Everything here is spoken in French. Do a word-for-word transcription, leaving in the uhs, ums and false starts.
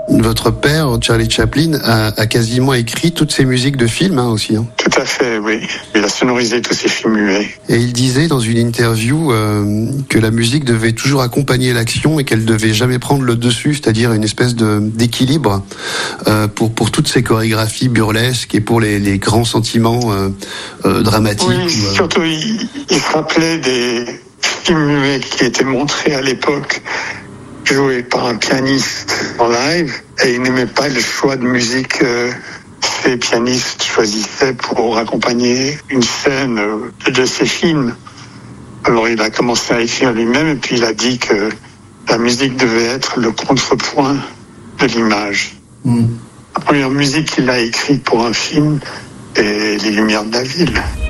Votre père, Charlie Chaplin, a, a quasiment écrit toutes ses musiques de films hein, aussi. Hein. Tout à fait, oui. Il a sonorisé tous ses films muets. Et il disait dans une interview euh, que la musique devait toujours accompagner l'action et qu'elle devait jamais prendre le dessus, c'est-à-dire une espèce de, d'équilibre euh, pour, pour toutes ces chorégraphies burlesques et pour les, les grands sentiments euh, euh, dramatiques. Oui, ou, euh... surtout il, il se rappelait des films muets qui étaient montrés à l'époque, joué par un pianiste en live, et il n'aimait pas le choix de musique que ces pianistes choisissaient pour accompagner une scène de ses films. Alors il a commencé à écrire lui-même et puis il a dit que la musique devait être le contrepoint de l'image. Mm. La première musique qu'il a écrite pour un film est Les Lumières de la ville.